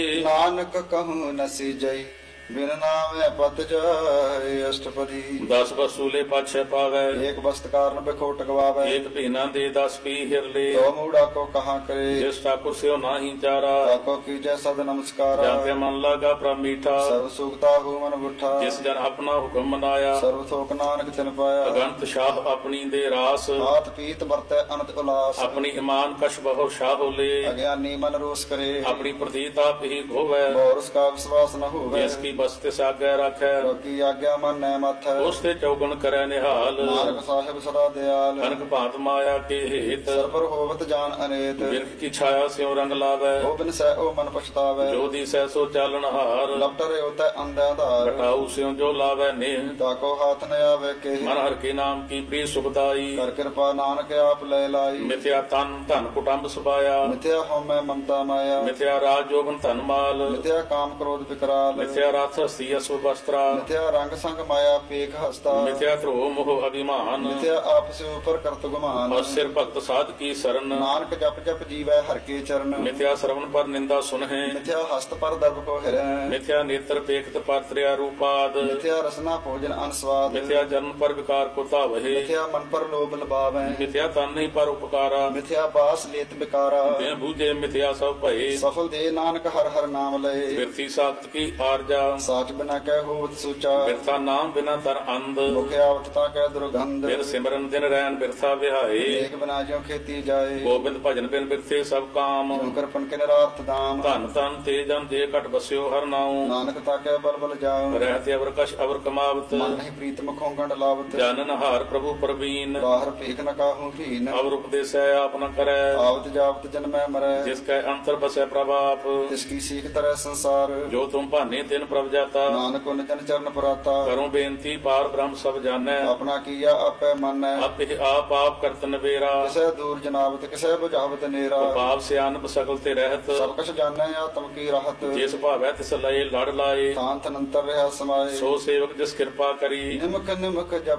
ਨਾਨਕ ਕਹੂੰ ਨਸੀ ਜਈ ਬਿਨ ਨਾਮੇ ਪਤ ਜਾਏ ਅਸ਼ਟਪਦੀ। 10 ਵਸੂਲੇ ਪਾਛੈ ਪਾਵੈ, ਏਕ ਬਸਤ ਕਾਰਨ ਬਿਖੋਟ ਗਵਾਵੇ। ਏਕ ਭੀਨਾ ਦੇ 10 ਪੀ ਹਿਰਲੇ। ਦੋ ਮੂੜਾ ਕੋ ਕਹਾਂ ਕਰੇ ਜਿਸ ਠਾਕੁਰ ਸਿਓ ਨਾਹੀ ਚਾਰਾ। ਤਾਕੋ ਕੀਜੈ ਸਦ ਨਮਸਕਾਰਾ। ਜਾਂ ਤੇ ਮਨ ਲਾਗਾ ਪ੍ਰਭ ਮੀਠਾ। ਸਰਬ ਸੁਖਤਾ ਹੂ ਮਨ ਬੁੱਠਾ। ਜਿਸ ਜਨ ਆਪਣਾ ਹੁਕਮ ਮਨਾਇਆ। ਸਰਬ ਥੋਕ ਨਾਨਕ ਤਿਨ ਪਾਇਆ। ਅਗੰਤ ਸ਼ਾਹ ਆਪਣੀ ਦੇ ਰਾਸ। ਆਤ ਪੀਤ ਵਰਤੈ ਅਨੰਤ ਉਲਾਸ। ਆਪਣੀ ਇਮਾਨ ਕਛ ਬਹੁ ਸ਼ਾਹ ਹੋਲੇ। ਅਗਿਆਨੀ ਮਨ ਰੋਸ ਕਰੇ ਆਪਣੀ ਪ੍ਰਤੀਤ ਆਪ ਹੀ ਹੋਵੈ। ਬੋਰਸ ਕਾ ਵਿਸ਼ਵਾਸ ਨ ਹੋਵੇ। ਜਿਸ ਕੀ ਬਸਤਿ ਸਾਗੈ ਰਾਖੈ। ਲੋਕੀ ਆਗਿਆ ਮਨ ਨੈ ਮਾਥੈ। ਉਸ ਤੇ ਚੌਗਣ ਕਰੈ ਨਿਹਾਲ। ਨਾਨਕ ਸਾਹਿਬ ਸਦਾ ਦਿਆਲ। ਕਨਕ ਭਾਂਤ ਮਾਇਆ ਕੇ ਹੇਤ। ਸਰਬਰ ਹੋਵਤ ਜਾਨ ਅਨੇਤ। ਬਿਰਖ ਕੀ ਛਾਇਆ ਸਿਉ ਰੰਗ ਲਾਵੈ। ਉਹ ਬਿਨ ਸਹਿ ਉਹ ਮਨ ਪਛਤਾਵੈ। ਜੋ ਦੀ ਸਹਿ ਸੋ ਚਾਲਣ ਹਾਰ। ਲਪਟਰੇ ਉਤੈ ਅੰਧਿਆ ਧਾਰ। ਘਟਾਉ ਸਿਉ ਜੋ ਲਾਵੈ ਨੇਹ। ਤਾਕੋ ਹਾਥ ਨ ਆਵੇ ਕੇ। ਮਨ ਹਰ ਕੇ ਨਾਮ ਕੀ ਪ੍ਰੀ ਸੁਖਦਾਈ। ਕਰ ਕਿਰਪਾ ਨਾਨਕ ਆਪ ਲੈ ਲਾਈ। ਮਿਥਿਆ ਤਨ ਧਨ ਕੁਟੰਬ ਸੁਭਾਇਆ। ਮਿਥਿਆ ਹਉਮੈ ਮਮਤਾ ਮਾਇਆ। ਮਿਥਿਆ ਰਾਜ ਜੋਗਨ ਧਨ ਮਾਲ। ਮਿਥਿਆ ਕਾਮ ਕ੍ਰੋਧ ਵਿਕਰਾਲ। ਮਿਥਿਆ ਰਥ ਹਸਤੀ ਅਸੁ ਵਸਤਰਾ। ਮਿਥਿਆ ਰੰਗ ਸੰਗ ਮਾਇਆ ਪੇਖ ਹਸਤਾ। ਮਿਥਿਆ ਧਰੋ ਮੋਹ ਅਭਿਮਾਨ। ਮਿਥਿਆ ਆਪਸ ਉਪਰ ਕਰਤ ਗੁਮਾਨ। ਅਸਿਰ ਭਗਤ ਸਾਧ ਕੀ ਸਰਨ। ਨਾਨਕ ਜਪ ਜਪ ਜੀਵੈ ਹਰ ਕੇ ਚਰਨ। ਮਿਥਿਆ ਸਰਵਨ ਪਰ ਨਿੰਦਾ ਸੁਨਹਿ। ਮਿਥਿਆ ਹਸਤ ਪਰ ਦਰਬ ਕੋ ਹਿਰੈ। ਮਿਥਿਆ ਨੇਤਰ ਪੇਖਤ ਪਰ ਤ੍ਰਿਆ ਰੂਪਾਦ। ਮਿਥਿਆ ਰਸਨਾ ਭੋਜਨ ਅਨਸਵਾਦ। ਮਿਥਿਆ ਜਨਮ ਪਰ ਵਿਕਾਰ ਕੋ ਧਾਵਹਿ। ਮਿਥਿਆ ਮਨ ਪਰ ਲੋਭ ਲਬਾਵੈ। ਮਿਥਿਆ ਤਨ ਨਹੀਂ ਪਰ ਉਪਕਾਰਾ। ਮਿਥਿਆ ਬਾਸ ਲੇਤ ਬਿਕਾਰਾ। ਬਿਨ ਬੂਝੇ ਮਿਥਿਆ ਸਭ ਭਏ। ਸਫਲ ਦੇ ਨਾਨਕ ਹਰ ਹਰ ਨਾਮ ਲਏ। ਬਿਰਥੀ ਸਾਖਤ ਕੀ ਆਰਜਾ। ਸਾਚ ਬਿਨਾ ਕਹਿ ਹੋਵਤ ਸੂਚਾ। ਬਿਰਥਾ ਨਾਮ ਬਿਨਾ ਤਰ ਅੰਧ। ਮੁਖ ਆਵਤਤਾ ਕਹਿ ਦੁਰਗੰਧ। ਬਿਰ ਸਿਮਰਨ ਦਿਨ ਰੈਨ ਬਿਰਥਾ ਵਿਹਾਏ। ਏਕ ਬਿਨਾ ਜਿਉ ਖੇਤੀ ਜਾਏ। ਗੋਬਿੰਦ ਭਜਨ ਬਿਨ ਬਿਰਥੇ ਸਭ ਕਾਮ। ਸ਼ੰਕਰ ਪਨ ਕੇ ਨਿਰਾਰਥ ਦਾਮ। ਧਨ ਤਨ ਤੇ ਜਨ ਤੇ ਘਟ ਬਸਿਓ ਹਰ ਨਾਉ। ਨਾਨਕ ਤਾਕੈ ਬਲ ਬਲ ਜਾਉ। ਰਹਿਤੇ ਅਵਰ ਕਛ ਅਵਰ ਕਮਾਵਤ। ਮਨ ਨਹੀਂ ਪ੍ਰੀਤ ਮੁਖੋਂ ਗੰਢ ਲਾਵਤ। ਜਾਨਨ ਹਾਰ ਪ੍ਰਭੂ ਪ੍ਰਵੀਨ। ਬਾਹਰ ਭੀਖ ਨ ਕਾਹੂ ਭੀਨ। ਅਵਰ ਉਪਦੇਸੈ ਆਪ ਨ ਕਰੈ। ਆਵਤ ਜਾਵਤ ਜਨਮੈ ਮਰੈ। ਜਿਸ ਕੈ ਅੰਤਰ ਬਸੈ ਪ੍ਰਭਾਪ। ਤਿਸ ਕੀ ਸੀਖ ਤਰੈ ਸੰਸਾਰ। ਜੋ ਤੁਮ ਭਾਨੇ ਤਿਨ ਪ੍ਰਭ ਜਾਤਾ। ਨਾਨਕ ਉਨ ਜਨ ਚਰਨ ਪਰਾਤਾ। ਕਰੋ ਬੇਨਤੀ ਪਾਰ ਬ੍ਰਹਮ ਸਭ ਜਾਣੈ। ਆਪਣਾ ਕੀਆ ਆਪੈ ਮੰਨੈ। ਆਪੇ ਆਪ ਆਪ ਕਰਤ ਨਵੇਰਾ। ਕਿਸੈ ਦੂਰ ਜਨਾਵਤ ਕਿਸੈ ਬੁਝਾਵਤ ਨੇਰਾ। ਪਾਪ ਸਿਆਨਪ ਸਕਲ ਤੇ ਰਹਿਤ। ਸਭ ਕਛ ਜਾਣੈ ਆਤਮ ਕੀ ਰਹਤ। ਜਿਸ ਭਾਵੈ ਤਿਸ ਲਏ ਲੜ ਲਾਏ। ਤਾਂਤ ਅਨੰਤਰ ਰਹਾ ਸਮਾਏ। ਸੋ ਸੇਵਕ ਜਿਸ ਕਿਰਪਾ ਕਰੀ। ਨਿਮਕ ਨਿਮਕ ਜਪ